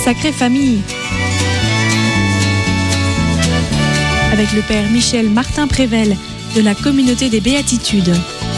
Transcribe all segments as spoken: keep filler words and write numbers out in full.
Sacrée Famille. Avec le Père Michel Martin Prével de la Communauté des Béatitudes.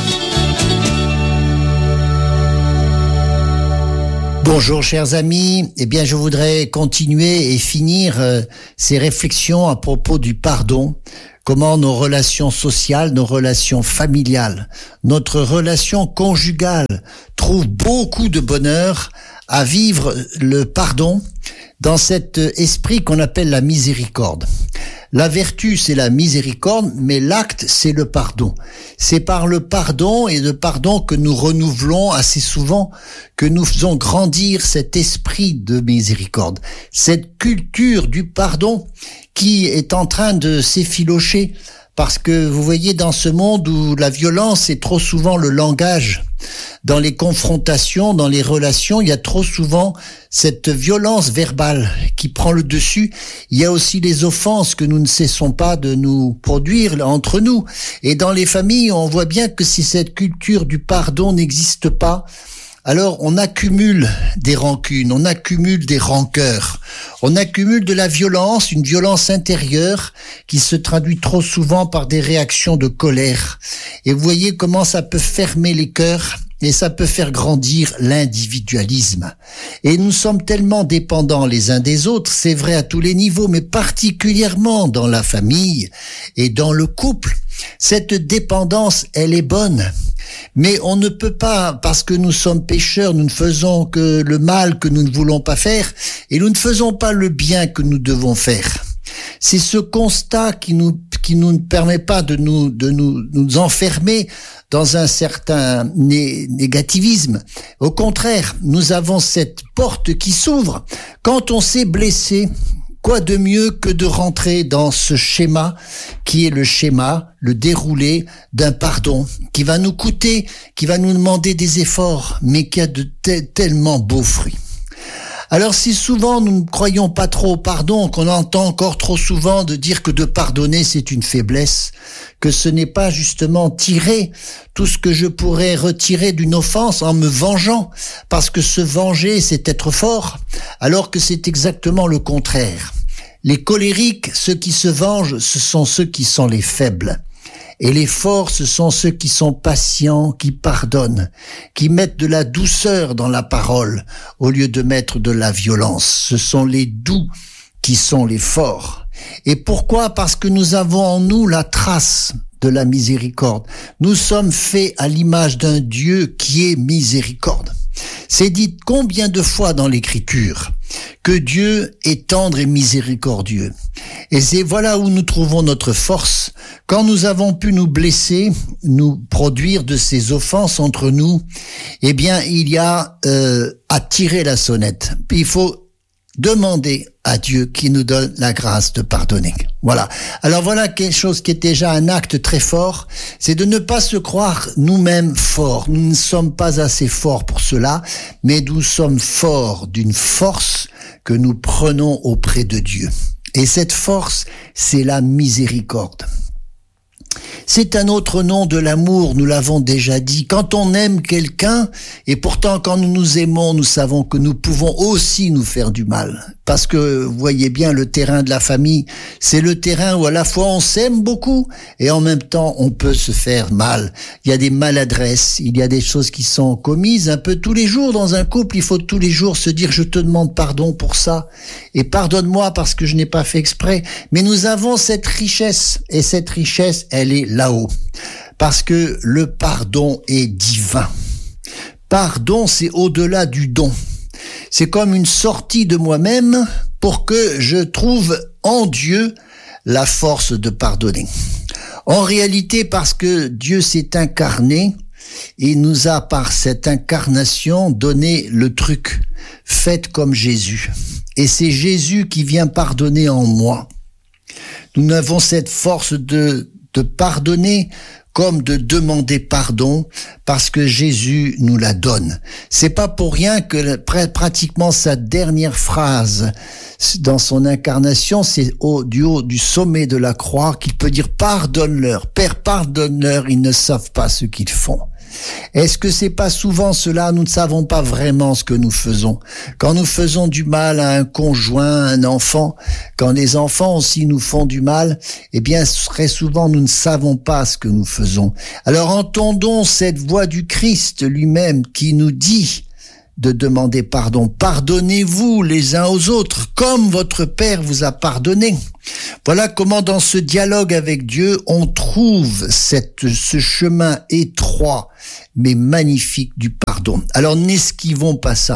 Bonjour chers amis, eh bien je voudrais continuer et finir euh, ces réflexions à propos du pardon, comment nos relations sociales, nos relations familiales, notre relation conjugale trouvent beaucoup de bonheur à vivre le pardon dans cet esprit qu'on appelle la miséricorde. La vertu, c'est la miséricorde, mais l'acte, c'est le pardon. C'est par le pardon et le pardon que nous renouvelons assez souvent, que nous faisons grandir cet esprit de miséricorde, cette culture du pardon qui est en train de s'effilocher. Parce que vous voyez, dans ce monde où la violence est trop souvent le langage, dans les confrontations, dans les relations, il y a trop souvent cette violence verbale qui prend le dessus. Il y a aussi les offenses que nous ne cessons pas de nous produire entre nous. Et dans les familles, on voit bien que si cette culture du pardon n'existe pas, alors on accumule des rancunes, on accumule des rancœurs, on accumule de la violence, une violence intérieure qui se traduit trop souvent par des réactions de colère. Et vous voyez comment ça peut fermer les cœurs et ça peut faire grandir l'individualisme. Et nous sommes tellement dépendants les uns des autres, c'est vrai à tous les niveaux, mais particulièrement dans la famille et dans le couple. Cette dépendance, elle est bonne. Mais on ne peut pas, parce que nous sommes pécheurs, nous ne faisons que le mal que nous ne voulons pas faire, et nous ne faisons pas le bien que nous devons faire. C'est ce constat qui nous qui nous ne permet pas de nous de nous nous enfermer dans un certain né- négativisme. Au contraire, nous avons cette porte qui s'ouvre quand on s'est blessé. Quoi de mieux que de rentrer dans ce schéma qui est le schéma, le déroulé d'un pardon qui va nous coûter, qui va nous demander des efforts, mais qui a de te- tellement beaux fruits. Alors si souvent nous ne croyons pas trop au pardon, qu'on entend encore trop souvent de dire que de pardonner c'est une faiblesse, que ce n'est pas justement tirer tout ce que je pourrais retirer d'une offense en me vengeant, parce que se venger c'est être fort, alors que c'est exactement le contraire. Les colériques, ceux qui se vengent, ce sont ceux qui sont les faibles. Et les forts, ce sont ceux qui sont patients, qui pardonnent, qui mettent de la douceur dans la parole au lieu de mettre de la violence. Ce sont les doux qui sont les forts. Et pourquoi ? Parce que nous avons en nous la trace de la miséricorde. Nous sommes faits à l'image d'un Dieu qui est miséricorde. C'est dit combien de fois dans l'Écriture que Dieu est tendre et miséricordieux. Et c'est voilà où nous trouvons notre force. Quand nous avons pu nous blesser, nous produire de ces offenses entre nous, eh bien, il y a euh, à tirer la sonnette. Puis il faut demander à Dieu qui nous donne la grâce de pardonner. Voilà. Alors voilà quelque chose qui est déjà un acte très fort, c'est de ne pas se croire nous-mêmes forts. Nous ne sommes pas assez forts pour cela, mais nous sommes forts d'une force que nous prenons auprès de Dieu. Et cette force, c'est la miséricorde. C'est un autre nom de l'amour, nous l'avons déjà dit. Quand on aime quelqu'un, et pourtant quand nous nous aimons, nous savons que nous pouvons aussi nous faire du mal. Parce que, vous voyez bien, le terrain de la famille, c'est le terrain où à la fois on s'aime beaucoup, et en même temps on peut se faire mal. Il y a des maladresses, il y a des choses qui sont commises un peu tous les jours dans un couple. Il faut tous les jours se dire, je te demande pardon pour ça, et pardonne-moi parce que je n'ai pas fait exprès. Mais nous avons cette richesse, et cette richesse, elle est là-haut. Parce que le pardon est divin. Pardon, c'est au-delà du don. C'est comme une sortie de moi-même pour que je trouve en Dieu la force de pardonner. En réalité, parce que Dieu s'est incarné, et nous a par cette incarnation donné le truc, faites comme Jésus. Et c'est Jésus qui vient pardonner en moi. Nous avons cette force de, de pardonner comme de demander pardon parce que Jésus nous la donne. C'est pas pour rien que pratiquement sa dernière phrase dans son incarnation, c'est au, du haut du sommet de la croix qu'il peut dire pardonne-leur, Père pardonne-leur, ils ne savent pas ce qu'ils font. Est-ce que c'est pas souvent cela? Nous ne savons pas vraiment ce que nous faisons. Quand nous faisons du mal à un conjoint, un enfant, quand les enfants aussi nous font du mal, eh bien, très souvent, nous ne savons pas ce que nous faisons. Alors, entendons cette voix du Christ lui-même qui nous dit de demander pardon. Pardonnez-vous les uns aux autres, comme votre Père vous a pardonné. Voilà comment dans ce dialogue avec Dieu, on trouve cette, ce chemin étroit, mais magnifique du pardon. Alors n'esquivons pas ça.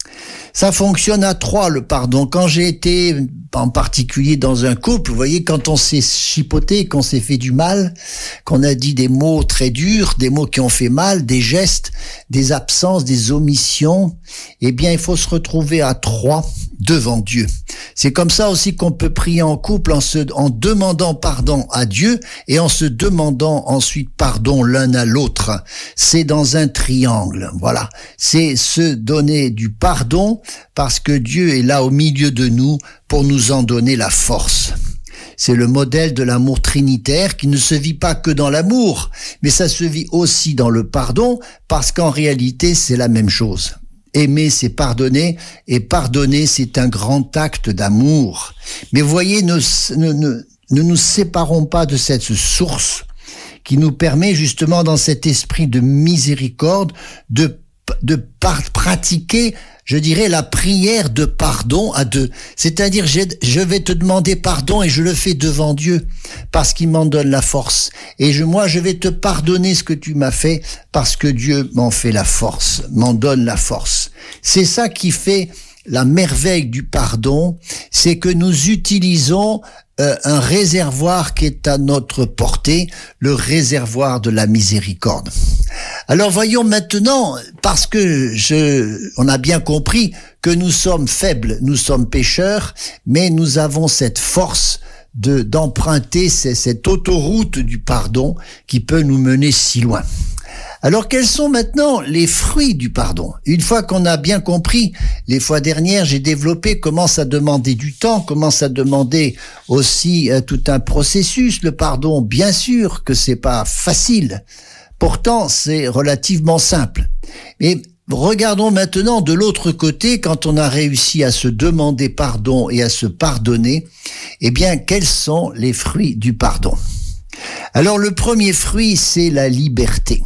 Ça fonctionne à trois, le pardon. Quand j'ai été, en particulier dans un couple, vous voyez, quand on s'est chipoté, qu'on s'est fait du mal, qu'on a dit des mots très durs, des mots qui ont fait mal, des gestes, des absences, des omissions, eh bien, il faut se retrouver à trois devant Dieu. C'est comme ça aussi qu'on peut prier en couple en se, en demandant pardon à Dieu et en se demandant ensuite pardon l'un à l'autre. C'est dans un triangle. Voilà. C'est se donner du pardon parce que Dieu est là au milieu de nous pour nous en donner la force. C'est le modèle de l'amour trinitaire qui ne se vit pas que dans l'amour, mais ça se vit aussi dans le pardon parce qu'en réalité, c'est la même chose. Aimer, c'est pardonner, et pardonner, c'est un grand acte d'amour. Mais voyez, ne, ne, ne, ne nous séparons pas de cette source qui nous permet justement dans cet esprit de miséricorde de, de par, pratiquer, je dirais, la prière de pardon à deux. C'est-à-dire, je vais te demander pardon et je le fais devant Dieu parce qu'il m'en donne la force. Et je, moi, je vais te pardonner ce que tu m'as fait parce que Dieu m'en fait la force, m'en donne la force. C'est ça qui fait la merveille du pardon, c'est que nous utilisons euh, un réservoir qui est à notre portée, le réservoir de la miséricorde. Alors voyons maintenant, parce que je, on a bien compris que nous sommes faibles, nous sommes pécheurs, mais nous avons cette force de d'emprunter cette autoroute du pardon qui peut nous mener si loin. Alors, quels sont maintenant les fruits du pardon? Une fois qu'on a bien compris, les fois dernières, j'ai développé comment ça demandait du temps, comment ça demandait aussi euh, tout un processus. Le pardon, bien sûr que c'est pas facile. Pourtant, c'est relativement simple. Mais regardons maintenant de l'autre côté, quand on a réussi à se demander pardon et à se pardonner, eh bien, quels sont les fruits du pardon? Alors, le premier fruit, c'est la liberté.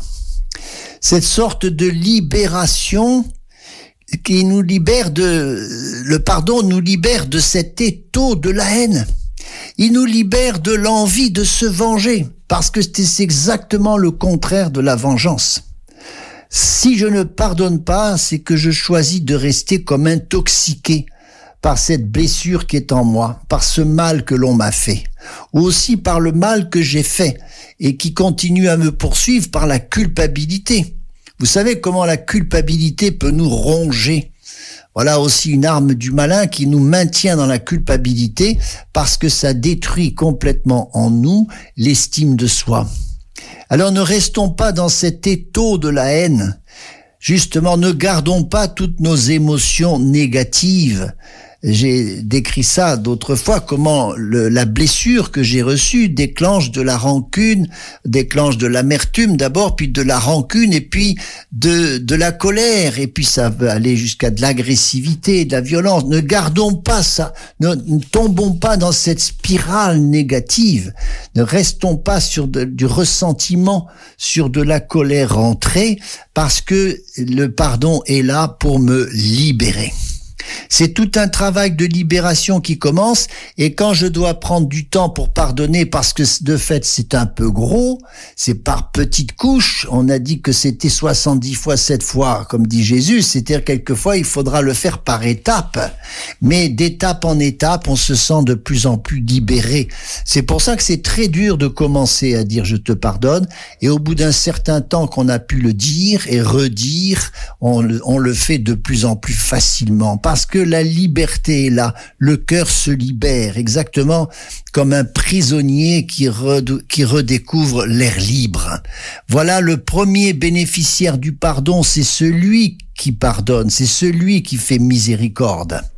Cette sorte de libération qui nous libère de, le pardon nous libère de cet étau de la haine. Il nous libère de l'envie de se venger, parce que c'est exactement le contraire de la vengeance. Si je ne pardonne pas, c'est que je choisis de rester comme intoxiqué par cette blessure qui est en moi, par ce mal que l'on m'a fait, ou aussi par le mal que j'ai fait et qui continue à me poursuivre par la culpabilité. Vous savez comment la culpabilité peut nous ronger. Voilà aussi une arme du malin qui nous maintient dans la culpabilité parce que ça détruit complètement en nous l'estime de soi. Alors ne restons pas dans cet étau de la haine. Justement, ne gardons pas toutes nos émotions négatives. J'ai décrit ça d'autres fois, comment le, la blessure que j'ai reçue déclenche de la rancune, déclenche de l'amertume d'abord, puis de la rancune, et puis de, de la colère, et puis ça peut aller jusqu'à de l'agressivité, de la violence. Ne gardons pas ça, ne, ne tombons pas dans cette spirale négative, ne restons pas sur de, du ressentiment, sur de la colère rentrée, parce que le pardon est là pour me libérer. C'est tout un travail de libération qui commence, et quand je dois prendre du temps pour pardonner parce que de fait c'est un peu gros, c'est par petites couches, on a dit que c'était soixante-dix fois sept fois, comme dit Jésus, c'est-à-dire quelquefois il faudra le faire par étapes, mais d'étape en étape on se sent de plus en plus libéré. C'est pour ça que c'est très dur de commencer à dire je te pardonne, et au bout d'un certain temps qu'on a pu le dire et redire, on, on le fait de plus en plus facilement, parce que la liberté est là, le cœur se libère, exactement comme un prisonnier qui, rede, qui redécouvre l'air libre. Voilà le premier bénéficiaire du pardon, c'est celui qui pardonne, c'est celui qui fait miséricorde.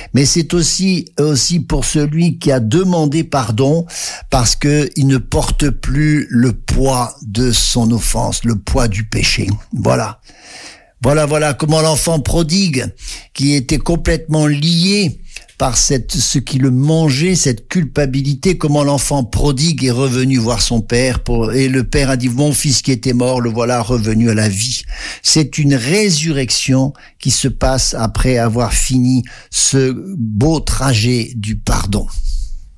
mais c'est aussi aussi pour celui qui a demandé pardon parce que il ne porte plus le poids de son offense, le poids du péché. Voilà. Voilà, voilà comment l'enfant prodigue, qui était complètement lié par cette, ce qui le mangeait, cette culpabilité, comment l'enfant prodigue est revenu voir son père pour, et le père a dit, mon fils qui était mort, le voilà revenu à la vie. C'est une résurrection qui se passe après avoir fini ce beau trajet du pardon.